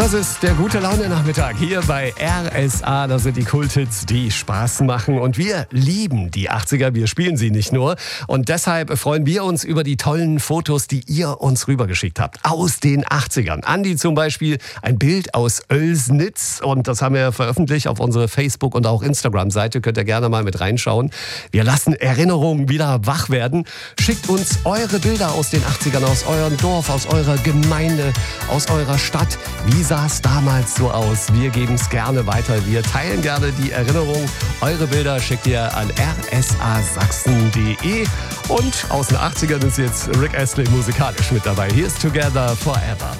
Das ist der Gute-Laune-Nachmittag hier bei RSA. Das sind die Kulthits, die Spaß machen. Und wir lieben die 80er, wir spielen sie nicht nur. Und deshalb freuen wir uns über die tollen Fotos, die ihr uns rübergeschickt habt. Aus den 80ern. Andi zum Beispiel, ein Bild aus Oelsnitz. Und das haben wir veröffentlicht auf unsere Facebook- und auch Instagram-Seite. Könnt ihr gerne mal mit reinschauen. Wir lassen Erinnerungen wieder wach werden. Schickt uns eure Bilder aus den 80ern, aus eurem Dorf, aus eurer Gemeinde, aus eurer Stadt. Wie sah es damals so aus? Wir geben es gerne weiter. Wir teilen gerne die Erinnerung. Eure Bilder schickt ihr an rsasachsen.de. Und aus den 80ern ist jetzt Rick Astley musikalisch mit dabei. Hier ist Together Forever.